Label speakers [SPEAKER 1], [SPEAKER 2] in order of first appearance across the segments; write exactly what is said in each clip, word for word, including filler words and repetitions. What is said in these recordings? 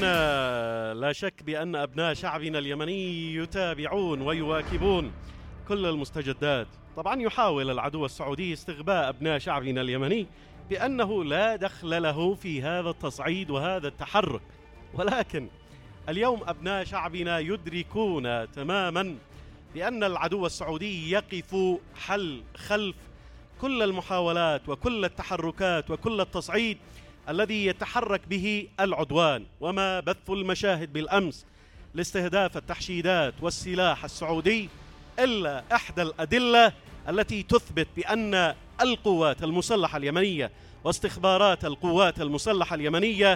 [SPEAKER 1] لا شك بأن أبناء شعبنا اليمني يتابعون ويواكبون كل المستجدات. طبعا يحاول العدو السعودي استغباء أبناء شعبنا اليمني بأنه لا دخل له في هذا التصعيد وهذا التحرك، ولكن اليوم أبناء شعبنا يدركون تماما بأن العدو السعودي يقف حل خلف كل المحاولات وكل التحركات وكل التصعيد الذي يتحرك به العدوان. وما بث المشاهد بالأمس لاستهداف التحشيدات والسلاح السعودي إلا إحدى الأدلة التي تثبت بأن القوات المسلحة اليمنية واستخبارات القوات المسلحة اليمنية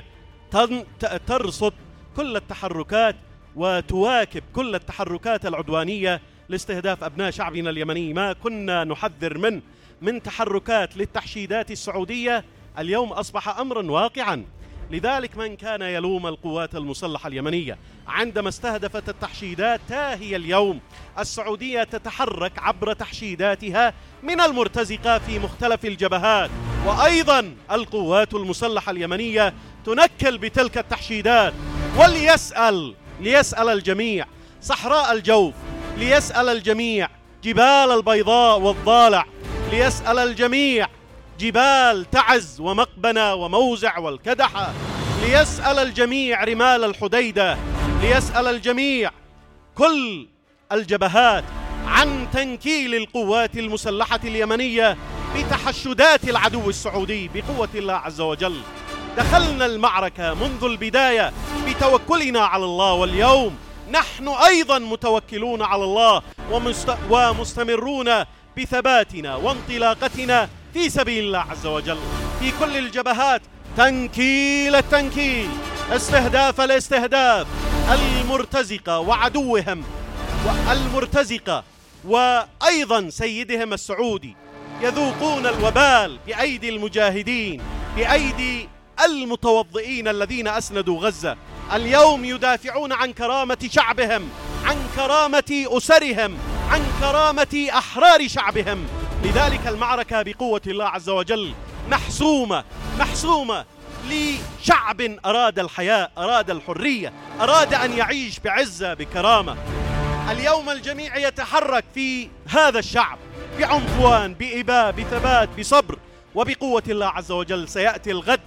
[SPEAKER 1] ترصد كل التحركات وتواكب كل التحركات العدوانية لاستهداف أبناء شعبنا اليمني. ما كنا نحذر منه من تحركات للتحشيدات السعودية اليوم أصبح أمرا واقعا. لذلك من كان يلوم القوات المسلحة اليمنية عندما استهدفت التحشيدات، ها هي اليوم السعودية تتحرك عبر تحشيداتها من المرتزقة في مختلف الجبهات، وأيضا القوات المسلحة اليمنية تنكل بتلك التحشيدات. وليسأل ليسأل الجميع صحراء الجوف، ليسأل الجميع جبال البيضاء والضالع، ليسأل الجميع جبال تعز ومقبنة وموزع والكدحة، ليسأل الجميع رمال الحديدة، ليسأل الجميع كل الجبهات عن تنكيل القوات المسلحة اليمنية بتحشدات العدو السعودي بقوة الله عز وجل. دخلنا المعركة منذ البداية بتوكلنا على الله، واليوم نحن أيضا متوكلون على الله ومستمرون بثباتنا وانطلاقتنا في سبيل الله عز وجل في كل الجبهات. تنكيل التنكيل، استهداف الاستهداف، المرتزقة وعدوهم والمرتزقة وأيضا سيدهم السعودي يذوقون الوبال بأيدي المجاهدين، بأيدي المتوضئين الذين أسندوا غزة. اليوم يدافعون عن كرامة شعبهم، عن كرامة أسرهم، عن كرامة أحرار شعبهم. لذلك المعركة بقوة الله عز وجل محسومة محسومة لشعب أراد الحياة، أراد الحرية، أراد أن يعيش بعزة بكرامة. اليوم الجميع يتحرك في هذا الشعب بعنفوان، بإباء، بثبات، بصبر، وبقوة الله عز وجل سيأتي الغد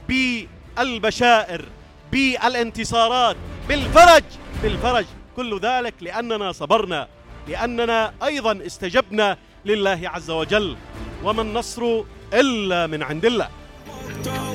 [SPEAKER 1] بالبشائر، بالانتصارات، بالفرج بالفرج كل ذلك لأننا صبرنا، لأننا أيضا استجبنا لله عز وجل. وما النصر إلا من عند الله.